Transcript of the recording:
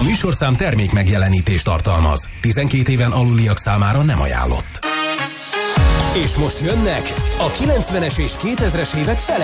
műsorszám termék megjelenítést tartalmaz. 12 éven aluliak számára nem ajánlott. És most jönnek a 90-es és 2000-es évek fele